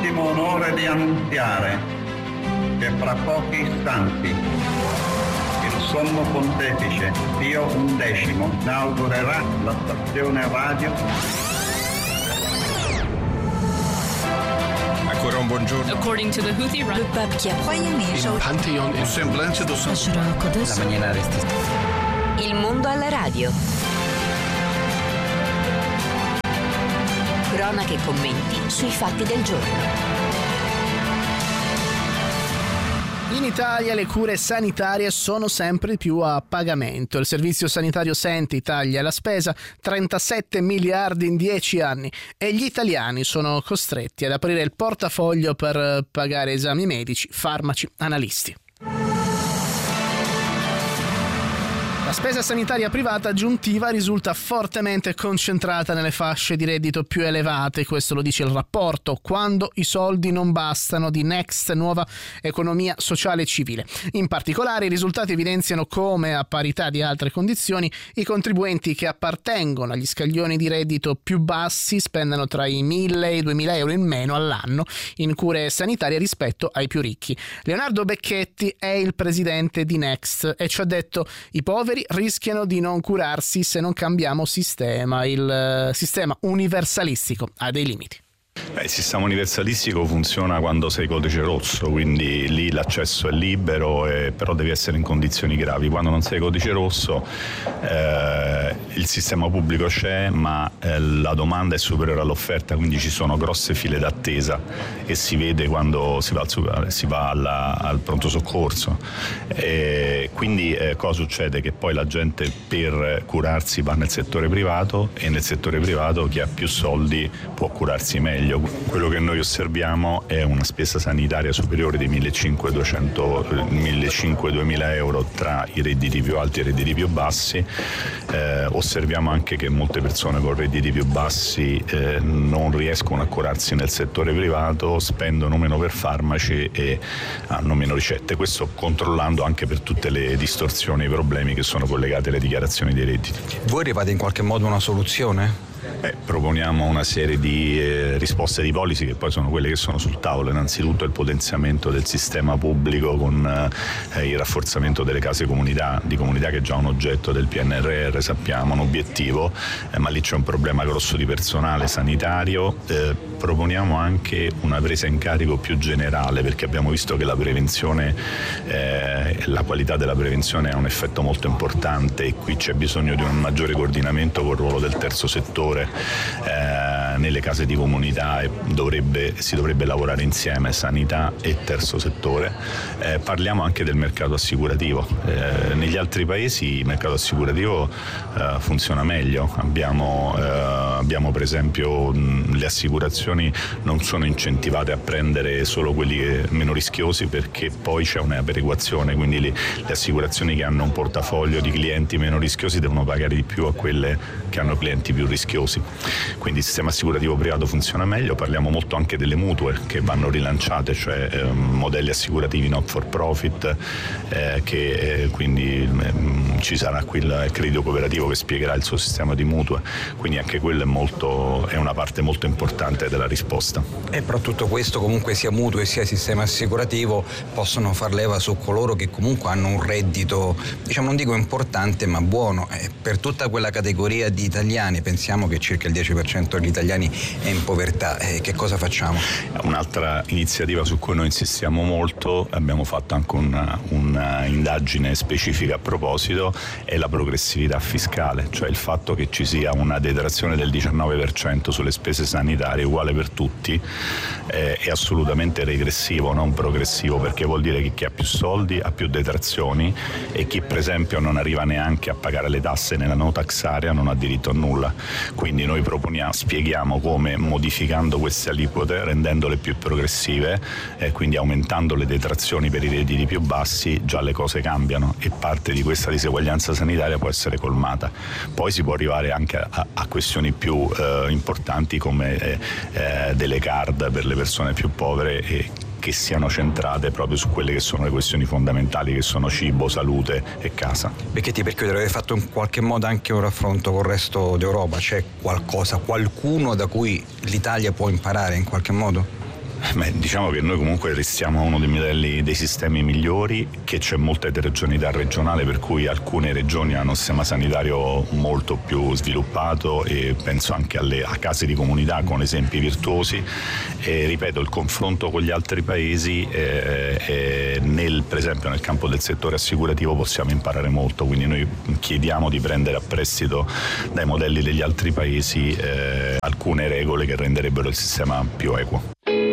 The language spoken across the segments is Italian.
l'ottimo onore di annunziare che fra pochi istanti il Sommo Pontefice Pio XI inaugurerà la stazione radio. Ancora un buongiorno. According to the Houthi, le pape qui a Il Pantheon e Semblance do La mañana de este. Il mondo alla radio. Cronache e commenti sui fatti del giorno. In Italia le cure sanitarie sono sempre più a pagamento. Il Servizio Sanitario Senti taglia la spesa 37 miliardi in 10 anni e gli italiani sono costretti ad aprire il portafoglio per pagare esami medici, farmaci, analisti. La spesa sanitaria privata aggiuntiva risulta fortemente concentrata nelle fasce di reddito più elevate, questo lo dice il rapporto Quando i soldi non bastano di Next, nuova economia sociale e civile. In particolare i risultati evidenziano come, a parità di altre condizioni, i contribuenti che appartengono agli scaglioni di reddito più bassi spendano tra i 1.000 e i 2.000 euro in meno all'anno in cure sanitarie rispetto ai più ricchi. Leonardo Becchetti è il presidente di Next e ci ha detto: i poveri rischiano di non curarsi se non cambiamo sistema. Il sistema universalistico ha dei limiti. Il sistema universalistico funziona quando sei codice rosso, quindi lì l'accesso è libero, però devi essere in condizioni gravi. Quando non sei codice rosso il sistema pubblico c'è, ma la domanda è superiore all'offerta, quindi ci sono grosse file d'attesa e si vede quando si va al pronto soccorso. Quindi cosa succede? Che poi la gente per curarsi va nel settore privato e nel settore privato chi ha più soldi può curarsi meglio. Quello che noi osserviamo è una spesa sanitaria superiore di 1.500-2.000 euro tra i redditi più alti e i redditi più bassi. Osserviamo anche che molte persone con redditi più bassi non riescono a curarsi nel settore privato, spendono meno per farmaci e hanno meno ricette. Questo controllando anche per tutte le distorsioni e i problemi che sono collegati alle dichiarazioni dei redditi. Voi arrivate in qualche modo a una soluzione? Proponiamo una serie di risposte di policy che poi sono quelle che sono sul tavolo. Innanzitutto il potenziamento del sistema pubblico con il rafforzamento delle case di comunità che è già un oggetto del PNRR, sappiamo, un obiettivo, ma lì c'è un problema grosso di personale sanitario. Proponiamo anche una presa in carico più generale, perché abbiamo visto che la prevenzione, la qualità della prevenzione ha un effetto molto importante e qui c'è bisogno di un maggiore coordinamento col ruolo del terzo settore nelle case di comunità e si dovrebbe lavorare insieme sanità e terzo settore. Parliamo anche del mercato assicurativo. Negli altri paesi il mercato assicurativo funziona meglio. Abbiamo per esempio le assicurazioni non sono incentivate a prendere solo quelli meno rischiosi, perché poi c'è una perequazione, quindi le assicurazioni che hanno un portafoglio di clienti meno rischiosi devono pagare di più a quelle che hanno clienti più rischiosi. Quindi il sistema assicurativo privato funziona meglio. Parliamo molto anche delle mutue che vanno rilanciate, cioè modelli assicurativi not for profit, quindi ci sarà qui il credito cooperativo che spiegherà il suo sistema di mutue, quindi anche quello è una parte molto importante della risposta. E però tutto questo, comunque sia mutuo e sia sistema assicurativo, possono far leva su coloro che comunque hanno un reddito, diciamo, non dico importante ma buono. Per tutta quella categoria di italiani, pensiamo che circa il 10% degli italiani è in povertà, che cosa facciamo? Un'altra iniziativa su cui noi insistiamo molto, abbiamo fatto anche una indagine specifica a proposito, è la progressività fiscale, cioè il fatto che ci sia una detrazione del 19% sulle spese sanitarie uguale per tutti, è assolutamente regressivo, non progressivo, perché vuol dire che chi ha più soldi ha più detrazioni e chi per esempio non arriva neanche a pagare le tasse nella no tax area non ha diritto a nulla. Quindi noi spieghiamo come modificando queste aliquote, rendendole più progressive e quindi aumentando le detrazioni per i redditi più bassi, già le cose cambiano e parte di questa diseguaglianza sanitaria può essere colmata. Poi si può arrivare anche a questioni più importanti come delle card per le persone più povere e che siano centrate proprio su quelle che sono le questioni fondamentali, che sono cibo, salute e casa. Perché avete fatto in qualche modo anche un raffronto con il resto d'Europa? C'è qualcuno da cui l'Italia può imparare in qualche modo? Diciamo che noi comunque restiamo a uno dei modelli dei sistemi migliori, che c'è molta eterogeneità regionale, per cui alcune regioni hanno un sistema sanitario molto più sviluppato, e penso anche a case di comunità con esempi virtuosi, e ripeto, il confronto con gli altri paesi per esempio nel campo del settore assicurativo possiamo imparare molto, quindi noi chiediamo di prendere a prestito dai modelli degli altri paesi alcune regole che renderebbero il sistema più equo.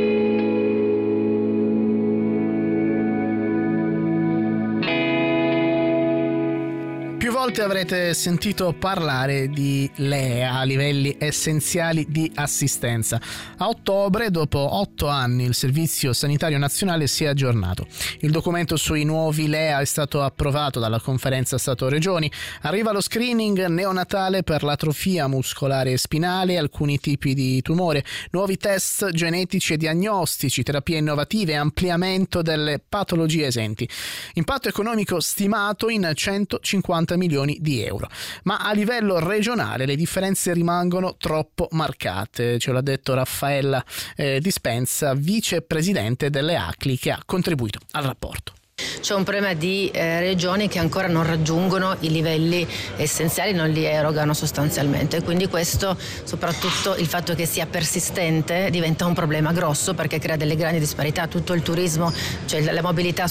Più volte avrete sentito parlare di LEA, livelli essenziali di assistenza. A ottobre, dopo 8 anni, il Servizio Sanitario Nazionale si è aggiornato. Il documento sui nuovi LEA è stato approvato dalla Conferenza Stato-Regioni. Arriva lo screening neonatale per l'atrofia muscolare e spinale e alcuni tipi di tumore, nuovi test genetici e diagnostici, terapie innovative, ampliamento delle patologie esenti. Impatto economico stimato in 150 milioni di euro. Ma a livello regionale le differenze rimangono troppo marcate, ce l'ha detto Raffaella Dispenza, vicepresidente delle ACLI, che ha contribuito al rapporto. C'è un problema di regioni che ancora non raggiungono i livelli essenziali, non li erogano sostanzialmente, quindi questo, soprattutto il fatto che sia persistente, diventa un problema grosso, perché crea delle grandi disparità. Tutto il turismo, cioè la mobilità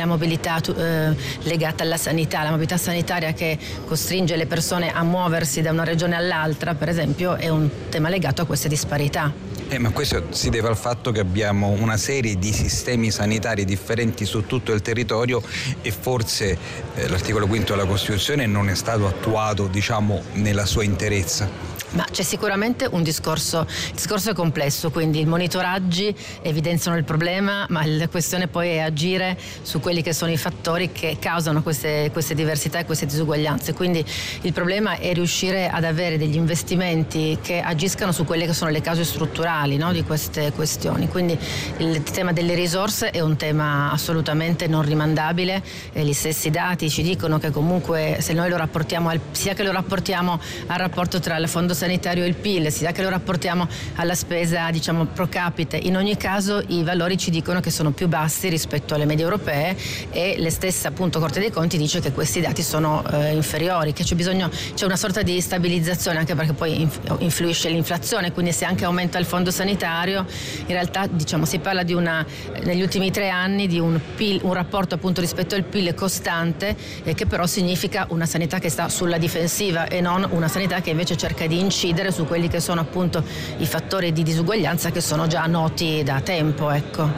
legata alla sanità, la mobilità sanitaria che costringe le persone a muoversi da una regione all'altra, per esempio, è un tema legato a queste disparità. Ma questo si deve al fatto che abbiamo una serie di sistemi sanitari differenti su tutto il territorio, e forse l'articolo 5 della Costituzione non è stato attuato, nella sua interezza. Ma c'è sicuramente il discorso è complesso, quindi i monitoraggi evidenziano il problema, ma la questione poi è agire su quelli che sono i fattori che causano queste diversità e queste disuguaglianze. Quindi il problema è riuscire ad avere degli investimenti che agiscano su quelle che sono le cause strutturali, no, di queste questioni. Quindi il tema delle risorse è un tema assolutamente non rimandabile, e gli stessi dati ci dicono che comunque se noi lo rapportiamo sia che lo rapportiamo al rapporto tra il fondo sanitario e il PIL, sia che lo rapportiamo alla spesa pro capite, in ogni caso i valori ci dicono che sono più bassi rispetto alle medie europee, e la stessa Corte dei Conti dice che questi dati sono inferiori, che c'è una sorta di stabilizzazione, anche perché poi influisce l'inflazione, quindi se anche aumenta il fondo sanitario, in realtà si parla negli ultimi 3 anni di un rapporto appunto rispetto al PIL costante, che però significa una sanità che sta sulla difensiva e non una sanità che invece cerca di incidere su quelli che sono appunto i fattori di disuguaglianza che sono già noti da tempo, ecco.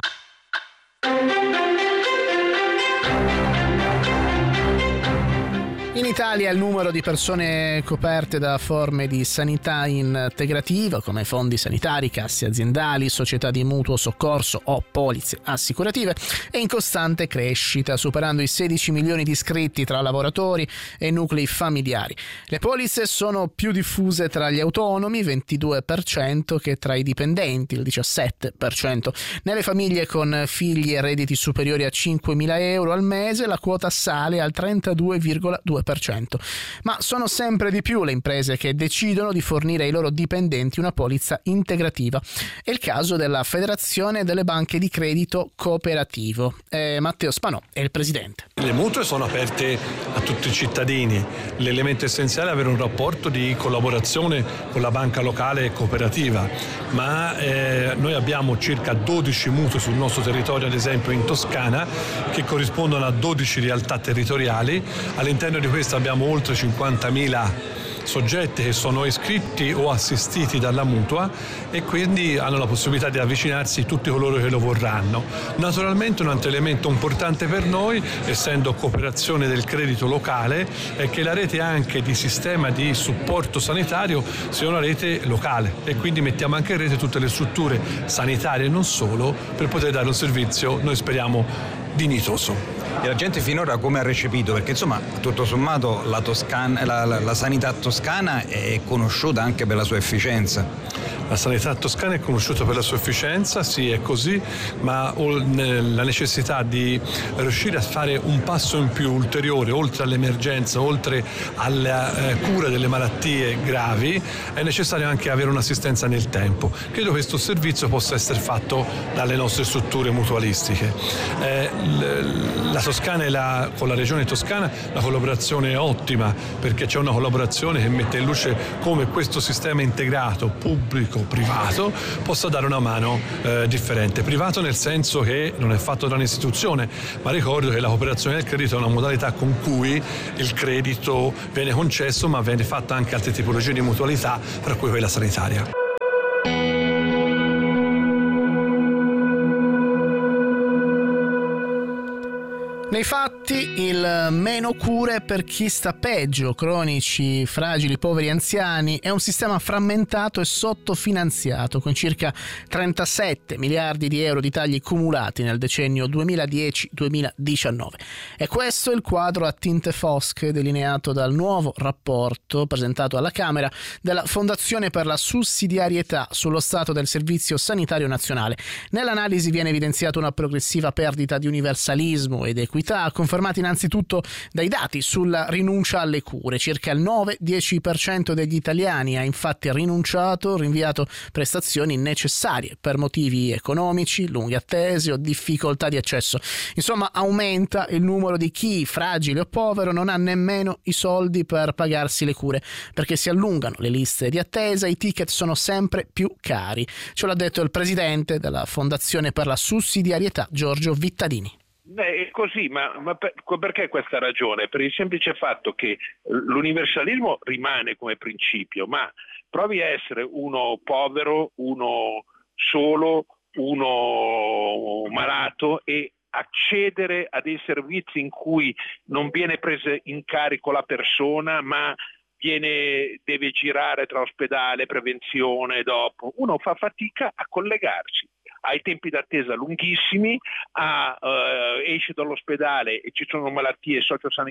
In Italia il numero di persone coperte da forme di sanità integrativa come fondi sanitari, casse aziendali, società di mutuo soccorso o polizze assicurative è in costante crescita, superando i 16 milioni di iscritti tra lavoratori e nuclei familiari. Le polizze sono più diffuse tra gli autonomi, 22%, che tra i dipendenti, il 17%. Nelle famiglie con figli e redditi superiori a 5.000 euro al mese la quota sale al 32,2%. Ma sono sempre di più le imprese che decidono di fornire ai loro dipendenti una polizza integrativa. È il caso della Federazione delle Banche di Credito Cooperativo. Matteo Spanò è il presidente. Le mutue sono aperte a tutti i cittadini. L'elemento essenziale è avere un rapporto di collaborazione con la banca locale e cooperativa, ma noi abbiamo circa 12 mutui sul nostro territorio, ad esempio in Toscana, che corrispondono a 12 realtà territoriali. All'interno di questo abbiamo oltre 50.000 soggetti che sono iscritti o assistiti dalla mutua, e quindi hanno la possibilità di avvicinarsi tutti coloro che lo vorranno. Naturalmente un altro elemento importante per noi, essendo cooperazione del credito locale, è che la rete anche di sistema di supporto sanitario sia una rete locale, e quindi mettiamo anche in rete tutte le strutture sanitarie e non solo, per poter dare un servizio, noi speriamo, dignitoso. E la gente finora come ha recepito? Perché tutto sommato la sanità toscana è conosciuta anche per la sua efficienza. La sanità toscana è conosciuta per la sua efficienza, sì è così, ma la necessità di riuscire a fare un passo in più ulteriore, oltre all'emergenza, oltre alla cura delle malattie gravi, è necessario anche avere un'assistenza nel tempo. Credo che questo servizio possa essere fatto dalle nostre strutture mutualistiche. La Toscana con la regione toscana la collaborazione è ottima, perché c'è una collaborazione che mette in luce come questo sistema integrato pubblico-privato possa dare una mano differente. Privato nel senso che non è fatto da un'istituzione, ma ricordo che la cooperazione del credito è una modalità con cui il credito viene concesso, ma viene fatta anche altre tipologie di mutualità, tra cui quella sanitaria. Nei fatti, il meno cure per chi sta peggio, cronici, fragili, poveri, anziani, è un sistema frammentato e sottofinanziato, con circa 37 miliardi di euro di tagli cumulati nel decennio 2010-2019. E questo è il quadro a tinte fosche delineato dal nuovo rapporto presentato alla Camera della Fondazione per la Sussidiarietà sullo stato del Servizio Sanitario Nazionale. Nell'analisi viene evidenziata una progressiva perdita di universalismo ed equità, confermati innanzitutto dai dati sulla rinuncia alle cure. Circa il 9-10% degli italiani ha infatti rinunciato o rinviato prestazioni necessarie per motivi economici, lunghe attese o difficoltà di accesso. Insomma, aumenta il numero di chi, fragile o povero, non ha nemmeno i soldi per pagarsi le cure, perché si allungano le liste di attesa, i ticket sono sempre più cari. Ce l'ha detto il presidente della Fondazione per la Sussidiarietà, Giorgio Vittadini. È così, ma perché questa ragione? Per il semplice fatto che l'universalismo rimane come principio, ma provi a essere uno povero, uno solo, uno malato e accedere a dei servizi in cui non viene presa in carico la persona, ma deve girare tra ospedale, prevenzione, dopo. Uno fa fatica a collegarsi. Hai tempi d'attesa lunghissimi, esci dall'ospedale e ci sono malattie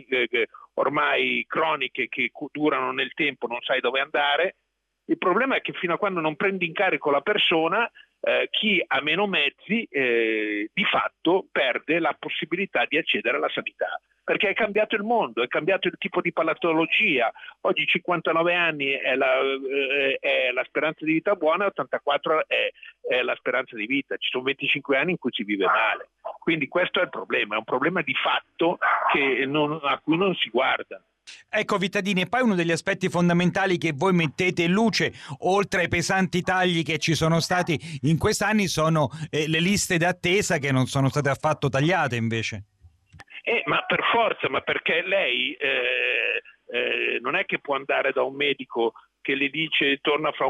ormai croniche che durano nel tempo, non sai dove andare. Il problema è che fino a quando non prendi in carico la persona, chi ha meno mezzi di fatto perde la possibilità di accedere alla sanità. Perché è cambiato il mondo, è cambiato il tipo di patologia. Oggi 59 anni è la speranza di vita buona, 84 è la speranza di vita. Ci sono 25 anni in cui si vive male. Quindi questo è il problema, è un problema di fatto a cui non si guarda. Ecco Vittadini, e poi uno degli aspetti fondamentali che voi mettete in luce, oltre ai pesanti tagli che ci sono stati in questi anni, sono le liste d'attesa che non sono state affatto tagliate invece. Ma per forza, ma perché lei non è che può andare da un medico che le dice torna tra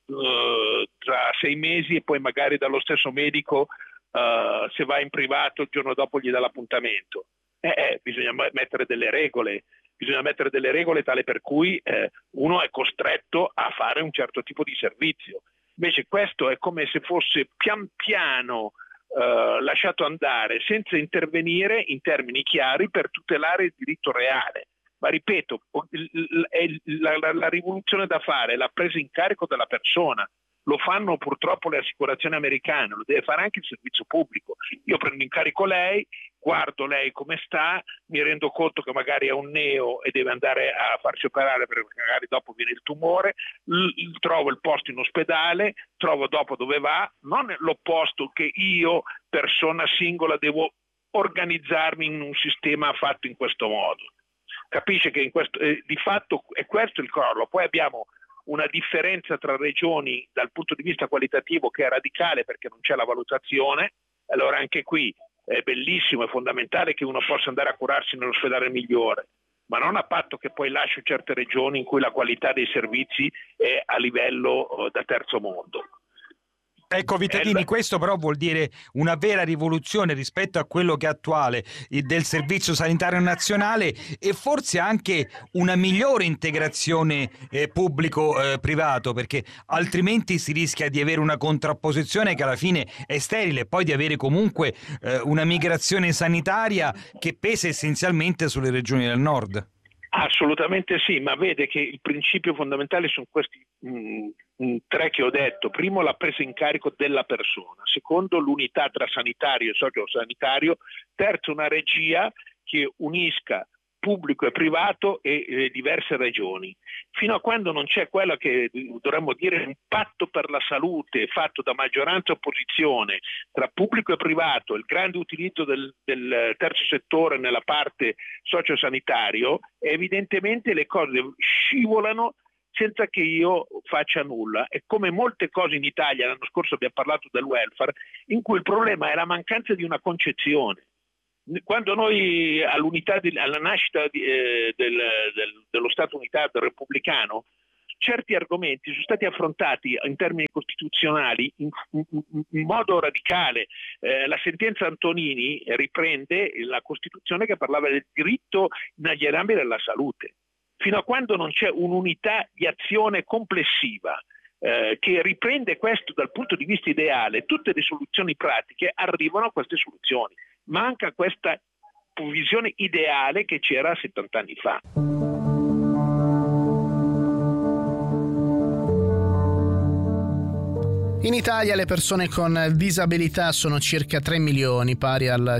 6 mesi e poi magari dallo stesso medico se va in privato il giorno dopo gli dà l'appuntamento. Bisogna mettere delle regole tale per cui uno è costretto a fare un certo tipo di servizio. Invece questo è come se fosse pian piano lasciato andare senza intervenire in termini chiari per tutelare il diritto reale. Ma ripeto, la rivoluzione da fare è la presa in carico della persona. Lo fanno purtroppo le assicurazioni americane, lo deve fare anche il servizio pubblico. Io prendo in carico lei, guardo lei come sta, mi rendo conto che magari è un neo e deve andare a farsi operare perché magari dopo viene il tumore, trovo il posto in ospedale, trovo dopo dove va, non l'opposto che io, persona singola, devo organizzarmi in un sistema fatto in questo modo. Capisce che di fatto è questo il crollo. Poi abbiamo una differenza tra regioni dal punto di vista qualitativo che è radicale perché non c'è la valutazione. Allora anche qui è bellissimo, è fondamentale che uno possa andare a curarsi nell'ospedale migliore, ma non a patto che poi lasci certe regioni in cui la qualità dei servizi è a livello da terzo mondo. Ecco Vittadini, questo però vuol dire una vera rivoluzione rispetto a quello che è attuale del Servizio Sanitario Nazionale e forse anche una migliore integrazione pubblico-privato, perché altrimenti si rischia di avere una contrapposizione che alla fine è sterile, poi di avere comunque una migrazione sanitaria che pesa essenzialmente sulle regioni del nord. Assolutamente sì, ma vede che il principio fondamentale sono questi tre che ho detto: primo, la presa in carico della persona; secondo, l'unità tra sanitario e sociosanitario; terzo, una regia che unisca pubblico e privato e diverse regioni. Fino a quando non c'è quello che dovremmo dire un patto per la salute fatto da maggioranza e opposizione tra pubblico e privato, il grande utilizzo del terzo settore nella parte sociosanitario, evidentemente le cose scivolano senza che io faccia nulla. E come molte cose in Italia, l'anno scorso abbiamo parlato del welfare, in cui il problema è la mancanza di una concezione. Quando noi alla nascita dello Stato unitario repubblicano, certi argomenti sono stati affrontati in termini costituzionali in modo radicale. La sentenza Antonini riprende la Costituzione che parlava del diritto inalienabile alla salute. Fino a quando non c'è un'unità di azione complessiva che riprende questo dal punto di vista ideale, tutte le soluzioni pratiche arrivano a queste soluzioni. Manca questa visione ideale che c'era 70 anni fa. In Italia le persone con disabilità sono circa 3 milioni, pari al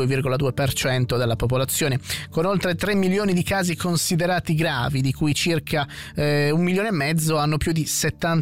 5,2% della popolazione, con oltre 3 milioni di casi considerati gravi, di cui circa 1,5 milioni hanno più di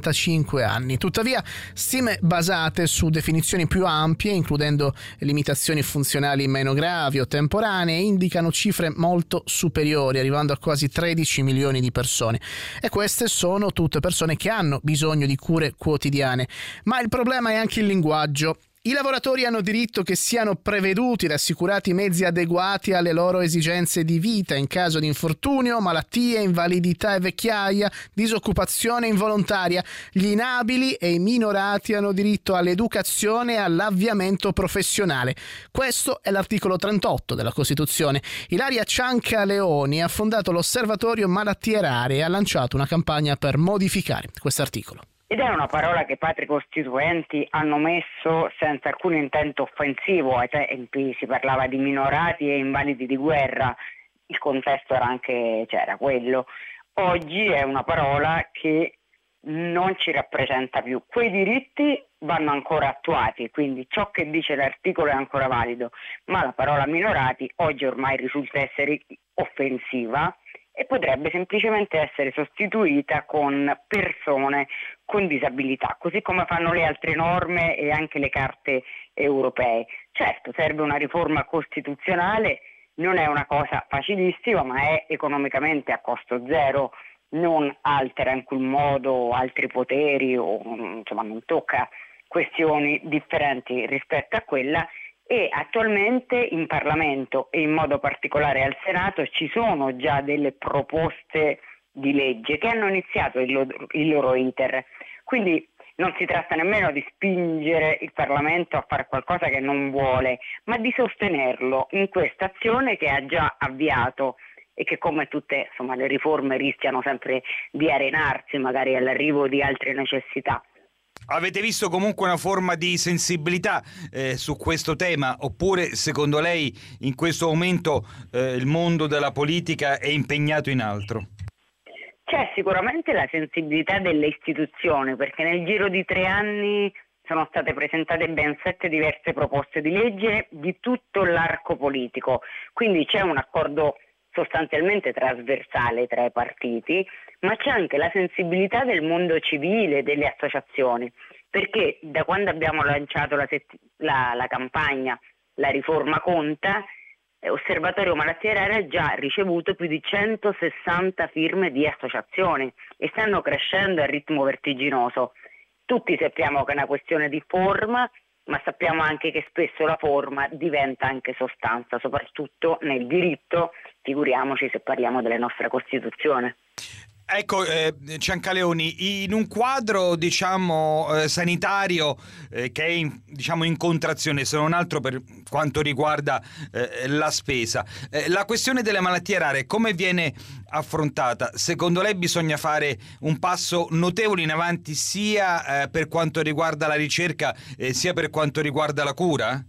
75 anni. Tuttavia, stime basate su definizioni più ampie, includendo limitazioni funzionali meno gravi o temporanee, indicano cifre molto superiori, arrivando a quasi 13 milioni di persone. E queste sono tutte persone che hanno bisogno di cure quotidiane. Ma il problema è anche il linguaggio. I lavoratori hanno diritto che siano preveduti ed assicurati mezzi adeguati alle loro esigenze di vita in caso di infortunio, malattie, invalidità e vecchiaia, disoccupazione involontaria. Gli inabili e i minorati hanno diritto all'educazione e all'avviamento professionale. Questo è l'articolo 38 della Costituzione. Ilaria Ciancaleoni ha fondato l'Osservatorio Malattie Rare e ha lanciato una campagna per modificare questo articolo. Ed è una parola che i padri costituenti hanno messo senza alcun intento offensivo. Ai tempi si parlava di minorati e invalidi di guerra, il contesto c'era quello. Oggi è una parola che non ci rappresenta più. Quei diritti vanno ancora attuati, quindi ciò che dice l'articolo è ancora valido, ma la parola minorati oggi ormai risulta essere offensiva e potrebbe semplicemente essere sostituita con persone con disabilità, così come fanno le altre norme e anche le carte europee. Certo, serve una riforma costituzionale, non è una cosa facilissima, ma è economicamente a costo zero, non altera in alcun modo altri poteri o non tocca questioni differenti rispetto a quella. E attualmente in Parlamento e in modo particolare al Senato ci sono già delle proposte di legge che hanno iniziato il loro iter. Quindi non si tratta nemmeno di spingere il Parlamento a fare qualcosa che non vuole, ma di sostenerlo in questa azione che ha già avviato e che, come tutte le riforme, rischiano sempre di arenarsi magari all'arrivo di altre necessità. Avete visto comunque una forma di sensibilità su questo tema, oppure secondo lei in questo momento il mondo della politica è impegnato in altro? C'è sicuramente la sensibilità delle istituzioni, perché nel giro di 3 anni sono state presentate ben 7 diverse proposte di legge di tutto l'arco politico, quindi c'è un accordo sostanzialmente trasversale tra i partiti, ma c'è anche la sensibilità del mondo civile, delle associazioni, perché da quando abbiamo lanciato la campagna La riforma conta, Osservatorio Malattie Rare ha già ricevuto più di 160 firme di associazioni e stanno crescendo a ritmo vertiginoso. Tutti sappiamo che è una questione di forma, ma sappiamo anche che spesso la forma diventa anche sostanza, soprattutto nel diritto, figuriamoci se parliamo della nostra Costituzione. Ecco, Ciancaleoni, in un quadro sanitario che è in contrazione, se non altro per quanto riguarda la spesa, la questione delle malattie rare come viene affrontata? Secondo lei bisogna fare un passo notevole in avanti sia per quanto riguarda la ricerca sia per quanto riguarda la cura?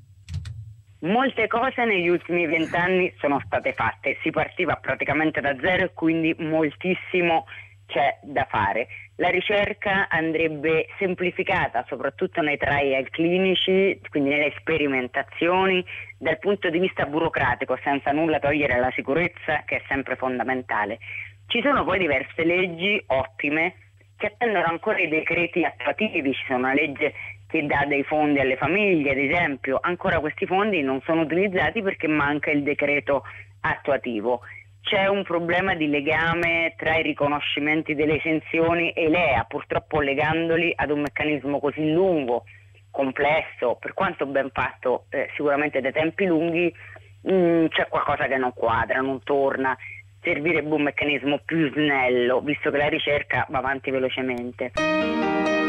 Molte cose negli ultimi 20 anni sono state fatte, si partiva praticamente da zero e quindi moltissimo c'è da fare. La ricerca andrebbe semplificata soprattutto nei trial clinici, quindi nelle sperimentazioni, dal punto di vista burocratico, senza nulla togliere alla sicurezza, che è sempre fondamentale. Ci sono poi diverse leggi ottime che attendono ancora i decreti attuativi. Ci sono una legge che dà dei fondi alle famiglie, ad esempio, ancora questi fondi non sono utilizzati perché manca il decreto attuativo. C'è un problema di legame tra i riconoscimenti delle esenzioni e l'EA, purtroppo legandoli ad un meccanismo così lungo, complesso, per quanto ben fatto, sicuramente dai tempi lunghi, c'è qualcosa che non quadra, non torna. Servirebbe un meccanismo più snello, visto che la ricerca va avanti velocemente.